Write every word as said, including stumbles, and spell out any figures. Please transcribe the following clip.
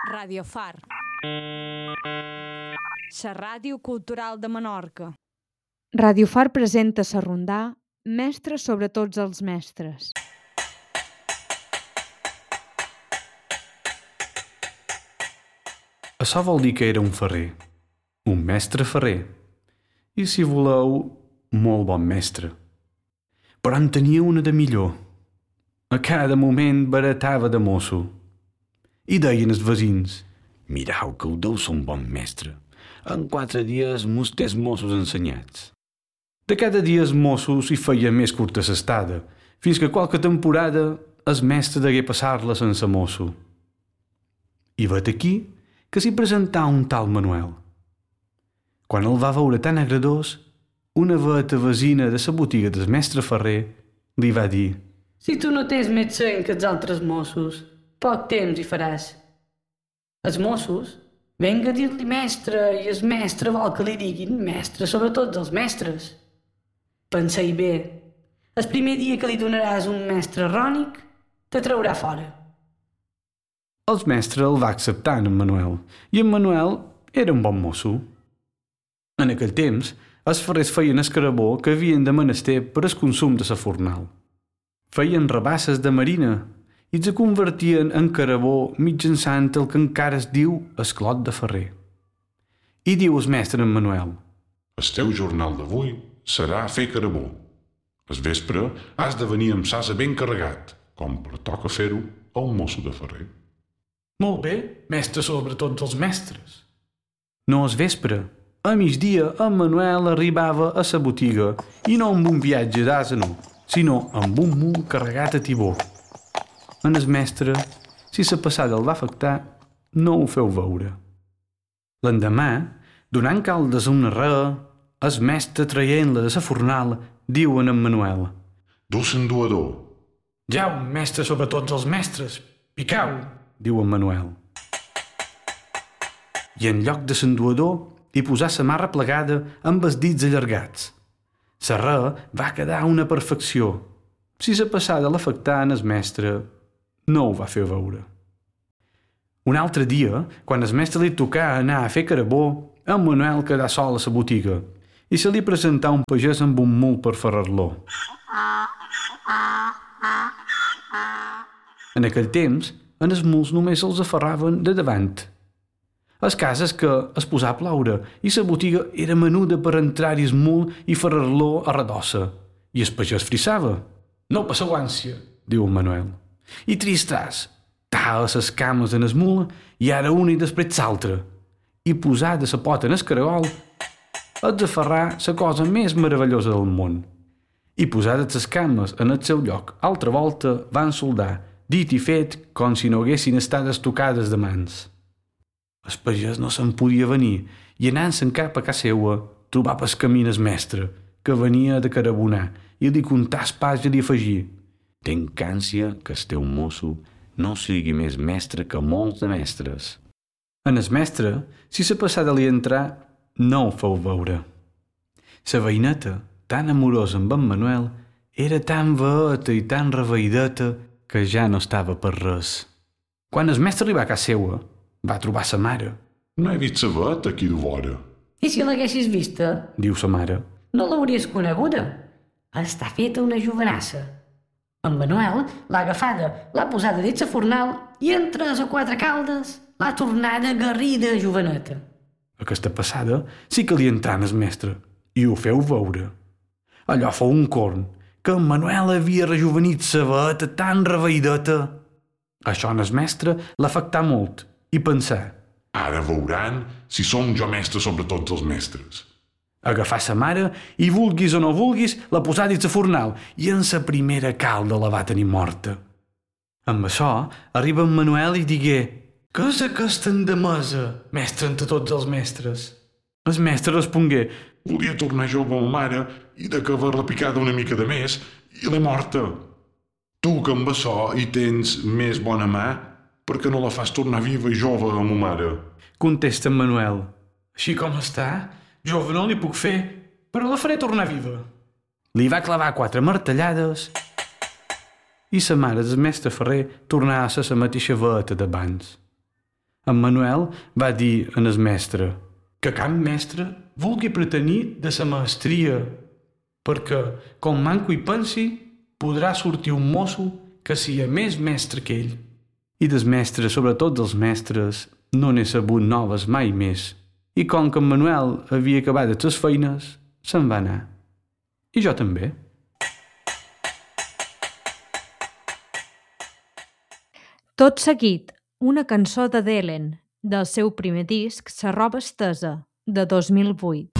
Radio Far, la ràdio cultural de Menorca. Radio Far presenta la rondà Mestres sobre tots els mestres. Això vol dir que era un ferrer, un mestre ferrer, i si voleu, molt bon mestre. Però en tenia una de millor. A cada moment baratava de mosso. I deien els veïns: «Mirau que ho deu ser un bon mestre. En quatre dies mos té els mossos ensenyats». De cada dia els mossos hi feia més curta s'estada, fins que qualque temporada el mestre degué passar-la sense mosso. I vet aquí que s'hi presentà un tal Manuel. Quan el va veure tan agradós, una veta vesina de la botiga del mestre ferrer li va dir: «Si tu no tens més seny que els altres mossos, poc temps hi faràs. Els mossos venga a dir-li mestre i el mestre vol que li diguin mestre sobre tots els mestres. Pensa-hi bé, el primer dia que li donaràs un mestre rònic, te traurà fora». El mestre el va acceptar en Manuel, i en Manuel era un bon mosso. En aquell temps, els ferrers feien escarabó que havien de menester per al consum de la fornal. Feien rabasses de marina i se convertien en carabó mitjançant el que encara es diu esclot de ferrer. I diu el mestre en Manuel: «El teu jornal d'avui serà fer carabó. Al vespre has de venir amb sasa ben carregat, com pertoca fer-ho a un mosso de ferrer». «Molt bé, mestre sobre tots els mestres». No és vespre. A migdia, en Manuel arribava a la botiga, i no amb un viatge d'àseno, sinó amb un mul carregat a tibó. En el mestre, si la passada el va afectar, no ho feu veure. L'endemà, donant caldes a una rea, el mestre traient-la de la fornal, diu en Manuel: «Du s'enduador». «Jau, mestre sobre tots els mestres, picau», diu en Manuel. I en lloc de s'enduador hi posà la mà replegada amb els dits allargats. La rea va quedar una perfecció. Si la passada l'afectà en el mestre, no ho va fer veure. Un altre dia, quan el mestre li tocà anar a fer carabó, en Manuel quedà sol a la botiga i se li presentà un pagès amb un mul per ferrar-lo. En aquell temps, en els muls només els aferraven de davant. Les cases que es posà a ploure i la botiga era menuda per entrar-hi el mul i ferrar-lo a redossa. I el pagès frissava. «No passeu ànsia», diu en Manuel. I tristàs, tala les cames en el mul i ara una i després l'altra. I posada la pota en el caragol, has de ferrar la cosa més meravellosa del món. I posades les cames en el seu lloc, altra volta van soldar, dit i fet com si no haguessin estat estocades de mans. El pagès no se'n podia venir i anant-se'n cap a casa seua trobava el camí el mestre, que venia de carabonar, i li contà el pas i li afegí: «Tenc ànsia que el teu mosso no sigui més mestre que molts de mestres». En el mestre, si la passada li entrà, no ho feu veure. La veïneta, tan amorosa amb en Manuel, era tan veeta i tan reveïdeta que ja no estava per res. Quan el mestre arribà a casa seua, va trobar sa mare. «No he vist la veta aquí de vora». «I si l'haguessis vista?» diu sa mare. «No l'hauries coneguda. Està feta una jovenassa. En Manuel l'ha agafada, l'ha posada dins la fornal i en tres o quatre caldes l'ha tornada garrida joveneta». Aquesta passada sí que li entrà en el mestre i ho feu veure. Allò fou un corn, que en Manuel havia rejuvenit sa veta tan reveïdeta. Això en el mestre l'afectà molt i pensà: «Ara veuran si som jo mestre sobre tots els mestres». Agafà sa mare i, vulguis o no vulguis, la posà dins la fornal i en sa primera calda la va tenir morta. Amb això arriba en Manuel i digué: «Què és aquesta endemesa, mestre entre tots els mestres?» El mestre respongué: «Volia tornar jove a ma mare i de que haver-la picada una mica de més i l'he morta. Tu que amb això hi tens més bona mà, per què no la fas tornar viva i jove a ma mare?» Contesta en Manuel: «Així com està, jove no li puc fer, però la faré tornar viva». Li va clavar quatre martellades i sa mare del mestre ferrer tornà a ser la mateixa veta d'abans. En Manuel va dir en el mestre que cap mestre vulgui pretenir de sa maestria, perquè, com manco hi pensi, podrà sortir un mosso que sia més mestre que ell. I des mestres, sobretot dels mestres, no n'he sabut noves mai més. I com que en Manuel havia acabat les feines, se'n va anar. I jo també. Tot seguit, una cançó de Delen, del seu primer disc, La roba estesa, de dos mil vuit.